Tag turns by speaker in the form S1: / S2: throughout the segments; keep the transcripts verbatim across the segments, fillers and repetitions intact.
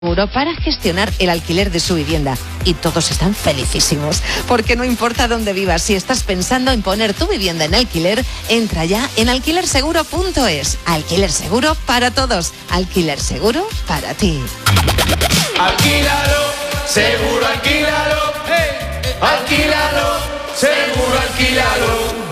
S1: para gestionar el alquiler de su vivienda. Y todos están felicísimos, porque no importa dónde vivas, si estás pensando en poner tu vivienda en alquiler, entra ya en alquiler seguro punto es. Alquiler seguro para todos, alquiler seguro para ti.
S2: Alquílalo, seguro alquílalo, hey, alquílalo, seguro alquílalo.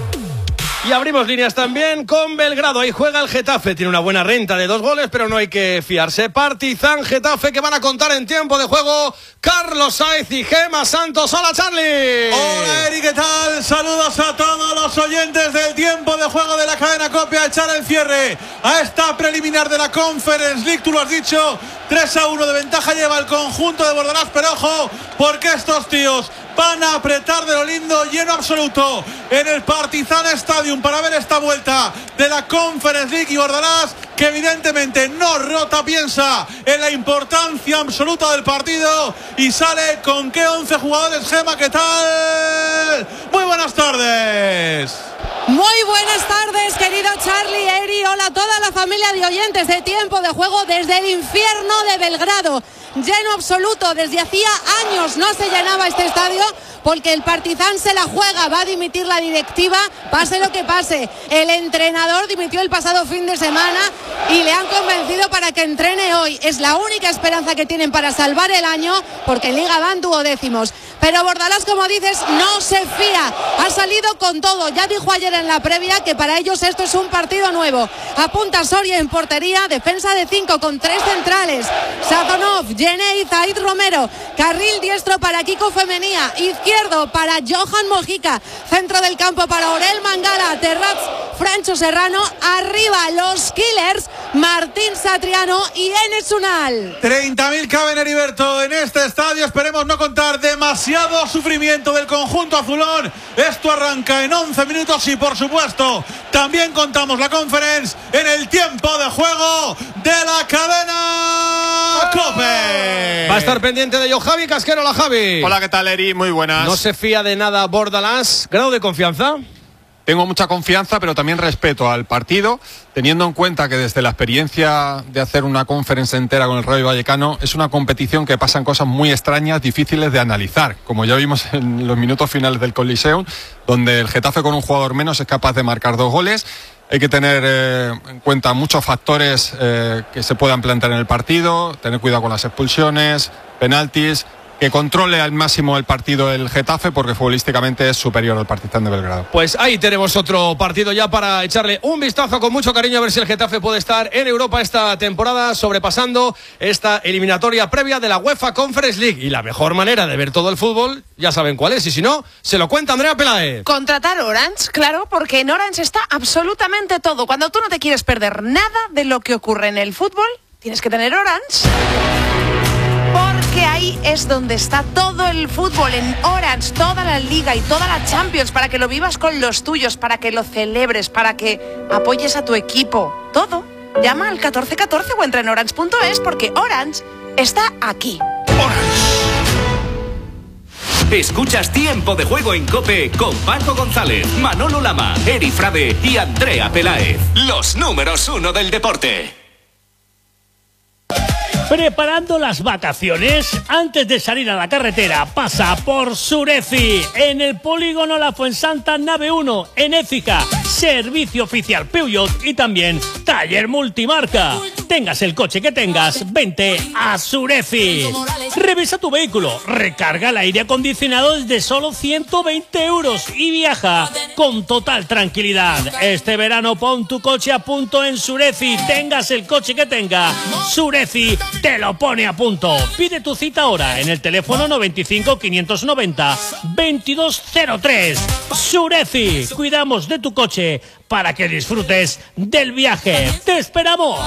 S3: Y abrimos líneas también con Belgrado. Ahí juega el Getafe. Tiene una buena renta de dos goles, pero no hay que fiarse. Partizan Getafe, que van a contar en tiempo de juego Carlos Sainz y Gema Santos. Hola, Charlie.
S4: Hola, Eri, ¿qué tal? Saludos a todos los oyentes del tiempo de juego de la cadena COPE. A echar el cierre a esta preliminar de la Conference League. Tú lo has dicho, tres a uno de ventaja lleva el conjunto de Bordalás. Pero ojo, porque estos tíos van a apretar de lo lindo, lleno absoluto en el Partizan Stadium para ver esta vuelta de la Conference League. Y Bordalás, que evidentemente no rota, piensa en la importancia absoluta del partido y sale con qué once jugadores. Gema, ¿qué tal? Muy buenas tardes.
S5: Muy buenas tardes, querido Charlie, Eri, hola a toda la familia de oyentes de tiempo de juego desde el infierno de Belgrado. Lleno absoluto, desde hacía años no se llenaba este estadio porque el Partizan se la juega, va a dimitir la directiva, pase lo que pase. El entrenador dimitió el pasado fin de semana y le han convencido para que entrene hoy. Es la única esperanza que tienen para salvar el año, porque en Liga van duodécimos. Pero Bordalás, como dices, no se fía, ha salido con todo. Ya dijo ayer en la previa que para ellos esto es un partido nuevo. Apunta Soria en portería, defensa de cinco con tres centrales. Sazonov, Jenei, Zaid Romero, carril diestro para Kiko Femenía, izquierdo para Johan Mojica, centro del campo para Orel Mangala, Terraz, Francho Serrano, arriba los Killers, Martín Satriano y Enes Unal.
S4: treinta mil caben, Heriberto, en este estadio. Esperemos no contar demasiado sufrimiento del conjunto azulón. Esto arranca en once minutos y por supuesto también contamos la Conference en el tiempo de juego de la cadena COPE.
S3: Va a estar pendiente de ello Javi Casquero. Hola, Javi.
S6: Hola, ¿qué tal, Eri? Muy buenas.
S3: No se fía de nada Bordalás. ¿Grado de confianza?
S6: Tengo mucha confianza, pero también respeto al partido, teniendo en cuenta que desde la experiencia de hacer una conferencia entera con el Rayo Vallecano, es una competición que pasan cosas muy extrañas, difíciles de analizar, como ya vimos en los minutos finales del Coliseum, donde el Getafe con un jugador menos es capaz de marcar dos goles. Hay que tener eh, en cuenta muchos factores eh, que se puedan plantear en el partido, tener cuidado con las expulsiones, penaltis, que controle al máximo el partido el Getafe, porque futbolísticamente es superior al Partizan de Belgrado.
S3: Pues ahí tenemos otro partido ya para echarle un vistazo con mucho cariño a ver si el Getafe puede estar en Europa esta temporada, sobrepasando esta eliminatoria previa de la UEFA Conference League. Y la mejor manera de ver todo el fútbol, ya saben cuál es, y si no, se lo cuenta Andrea Peláez.
S7: Contratar Orange, claro, porque en Orange está absolutamente todo. Cuando tú no te quieres perder nada de lo que ocurre en el fútbol, tienes que tener Orange. Porque ahí es donde está todo el fútbol, en Orange, toda la Liga y toda la Champions, para que lo vivas con los tuyos, para que lo celebres, para que apoyes a tu equipo. Todo. Llama al catorce catorce o entra en orange punto es, porque Orange está aquí.
S8: Escuchas Tiempo de Juego en COPE con Paco González, Manolo Lama, Eri Frade y Andrea Peláez. Los números uno del deporte.
S9: Preparando las vacaciones, antes de salir a la carretera, pasa por Sureci, en el polígono La Fuensanta Nave uno, en Écija, servicio oficial Peugeot y también taller multimarca. Tengas el coche que tengas, vente a Sureci. Revisa tu vehículo, recarga el aire acondicionado desde solo ciento veinte euros y viaja con total tranquilidad. Este verano pon tu coche a punto en Sureci, tengas el coche que tenga, Sureci te lo pone a punto. Pide tu cita ahora en el teléfono noventa y cinco, quinientos noventa, veintidós cero tres. Sureci, cuidamos de tu coche para que disfrutes del viaje. ¡Te esperamos!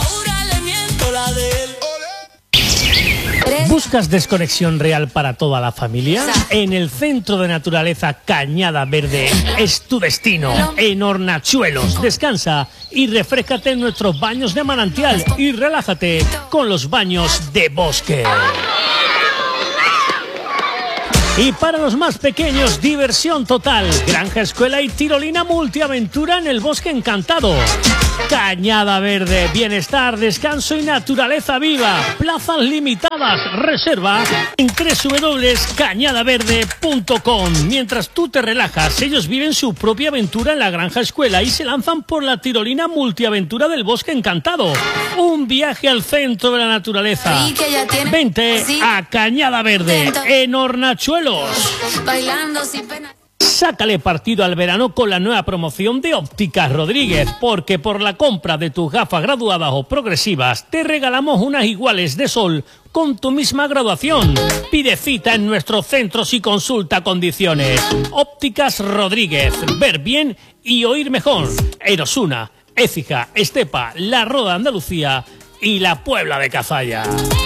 S9: ¿Buscas desconexión real para toda la familia? En el Centro de Naturaleza Cañada Verde es tu destino. En Hornachuelos, descansa y refréscate en nuestros baños de manantial y relájate con los baños de bosque. Y para los más pequeños, diversión total. Granja, escuela y tirolina multiaventura en el Bosque Encantado. Cañada Verde, bienestar, descanso y naturaleza viva. Plazas limitadas, reserva en doble u doble u doble u punto cañada verde punto com. Mientras tú te relajas, ellos viven su propia aventura en la Granja Escuela y se lanzan por la tirolina multiaventura del Bosque Encantado. Un viaje al centro de la naturaleza. Vente a Cañada Verde, en Hornachuelos.
S10: Bailando sin pena.
S9: Sácale partido al verano con la nueva promoción de Ópticas Rodríguez, porque por la compra de tus gafas graduadas o progresivas te regalamos unas iguales de sol con tu misma graduación. Pide cita en nuestros centros y consulta condiciones. Ópticas Rodríguez, ver bien y oír mejor. En Osuna, Écija, Estepa, La Roda de Andalucía y la Puebla de Cazalla.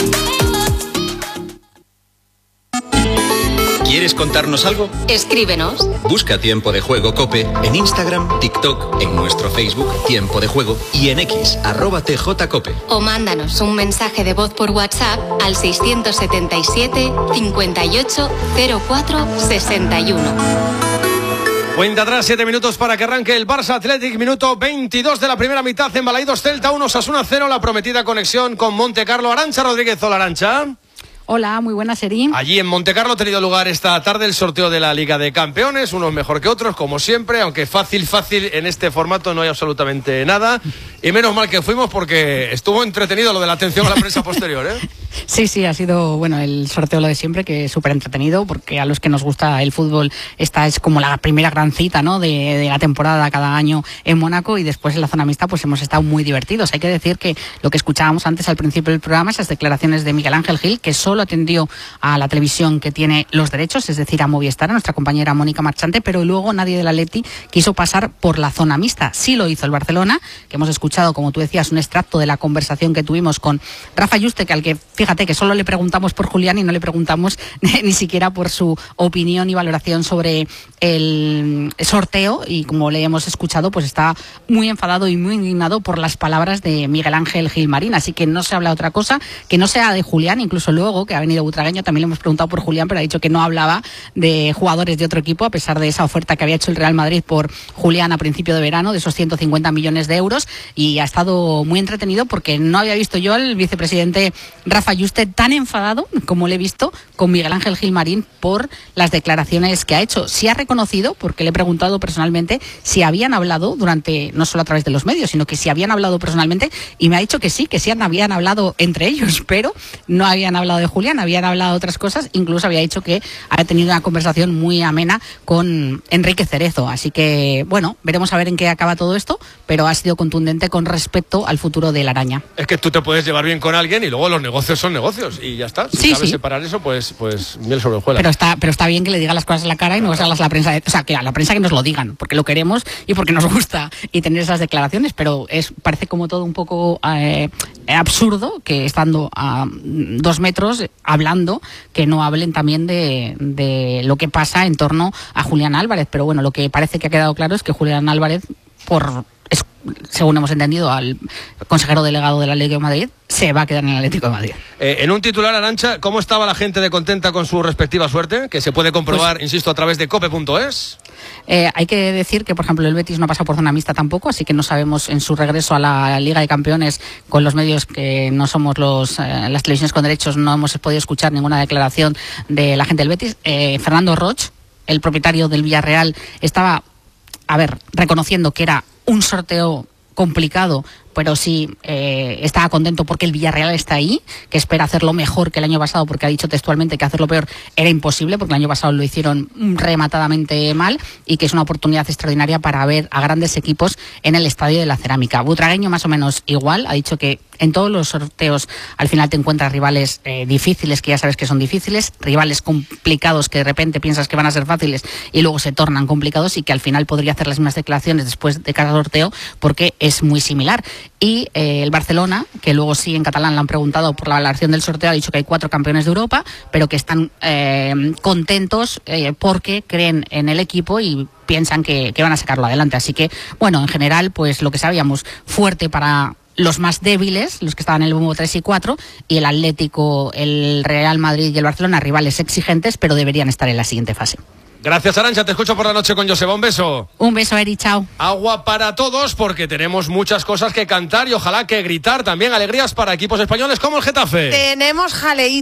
S11: ¿Quieres contarnos algo?
S10: Escríbenos.
S11: Busca Tiempo de Juego COPE en Instagram, TikTok, en nuestro Facebook Tiempo de Juego y en X, arroba tjcope.
S10: O mándanos un mensaje de voz por WhatsApp al seiscientos setenta y siete, cincuenta y ocho, cero cuatro, sesenta y uno.
S3: Cuenta atrás, siete minutos para que arranque el Barça Athletic, minuto veintidós de la primera mitad en Balaidos Celta uno, Osasuna cero, la prometida conexión con Monte Carlo. Arantxa Rodríguez, hola Arantxa.
S12: Hola, muy buenas, Serín.
S3: Allí en Montecarlo ha tenido lugar esta tarde el sorteo de la Liga de Campeones, unos mejor que otros, como siempre, aunque fácil, fácil en este formato no hay absolutamente nada. Y menos mal que fuimos porque estuvo entretenido lo de la atención a la prensa posterior, ¿eh?
S12: Sí, sí, ha sido, bueno, el sorteo lo de siempre, que es súper entretenido, porque a los que nos gusta el fútbol, esta es como la primera gran cita, ¿no?, de, de la temporada cada año en Mónaco, y después en la zona mixta pues hemos estado muy divertidos. Hay que decir que lo que escuchábamos antes al principio del programa, esas declaraciones de Miguel Ángel Gil, que solo atendió a la televisión que tiene los derechos, es decir, a Movistar, a nuestra compañera Mónica Marchante, pero luego nadie del Atleti quiso pasar por la zona mixta. Sí lo hizo el Barcelona, que hemos escuchado, como tú decías, un extracto de la conversación que tuvimos con Rafa Yuste, que al que, fíjate, que solo le preguntamos por Julián y no le preguntamos ni siquiera por su opinión y valoración sobre el sorteo, y como le hemos escuchado, pues está muy enfadado y muy indignado por las palabras de Miguel Ángel Gilmarín, así que no se habla otra cosa que no sea de Julián. Incluso luego, que ha venido Butragueño, también le hemos preguntado por Julián, pero ha dicho que no hablaba de jugadores de otro equipo, a pesar de esa oferta que había hecho el Real Madrid por Julián a principio de verano, de esos ciento cincuenta millones de euros, y ha estado muy entretenido porque no había visto yo al vicepresidente Rafa Yuste tan enfadado como le he visto con Miguel Ángel Gilmarín por las declaraciones que ha hecho. Sí ha reconocido, porque le he preguntado personalmente si habían hablado durante, no solo a través de los medios, sino que si habían hablado personalmente, y me ha dicho que sí, que sí habían hablado entre ellos, pero no habían hablado de Julián, habían hablado de otras cosas. Incluso había dicho que ha tenido una conversación muy amena con Enrique Cerezo. Así que, bueno, veremos a ver en qué acaba todo esto, pero ha sido contundente con respecto al futuro de la Araña.
S3: Es que tú te puedes llevar bien con alguien y luego los negocios son negocios y ya está. Si
S12: sí,
S3: sabes
S12: sí.
S3: separar eso, pues, pues miel sobre hojuelas.
S12: Pero está, pero está bien que le diga las cosas en la cara y no a la prensa, o sea, que a la prensa que nos lo digan, porque lo queremos y porque nos gusta y tener esas declaraciones, pero es parece como todo un poco eh, absurdo que estando a dos metros hablando, que no hablen también de, de lo que pasa en torno a Julián Álvarez. Pero bueno, lo que parece que ha quedado claro es que Julián Álvarez, por es, según hemos entendido al consejero delegado del Atlético de Madrid, se va a quedar en el Atlético de Madrid.
S3: Eh, en un titular, Arantxa, ¿cómo estaba la gente de contenta con su respectiva suerte? Que se puede comprobar, pues, insisto, a través de cope punto es.
S12: Eh, hay que decir que, por ejemplo, el Betis no ha pasado por zona mixta tampoco, así que no sabemos en su regreso a la Liga de Campeones, con los medios que no somos los eh, las televisiones con derechos, no hemos podido escuchar ninguna declaración de la gente del Betis. Eh, Fernando Roch, el propietario del Villarreal, estaba, a ver, reconociendo que era un sorteo complicado, pero sí eh, estaba contento porque el Villarreal está ahí, que espera hacerlo mejor que el año pasado, porque ha dicho textualmente que hacerlo peor era imposible, porque el año pasado lo hicieron rematadamente mal, y que es una oportunidad extraordinaria para ver a grandes equipos en el Estadio de la Cerámica. Butragueño más o menos igual, ha dicho que en todos los sorteos al final te encuentras rivales eh, difíciles, que ya sabes que son difíciles, rivales complicados que de repente piensas que van a ser fáciles y luego se tornan complicados, y que al final podría hacer las mismas declaraciones después de cada sorteo porque es muy similar. Y eh, el Barcelona, que luego sí en catalán le han preguntado por la valoración del sorteo, ha dicho que hay cuatro campeones de Europa, pero que están eh, contentos eh, porque creen en el equipo y piensan que, que van a sacarlo adelante. Así que, bueno, en general, pues lo que sabíamos, fuerte para los más débiles, los que estaban en el bombo tres y cuatro, y el Atlético, el Real Madrid y el Barcelona, rivales exigentes, pero deberían estar en la siguiente fase.
S3: Gracias, Arantxa. Te escucho por la noche con Joseba. Un beso.
S12: Un beso, Eri. Chao.
S3: Agua para todos, porque tenemos muchas cosas que cantar y ojalá que gritar también. Alegrías para equipos españoles como el Getafe.
S7: Tenemos jaleíto.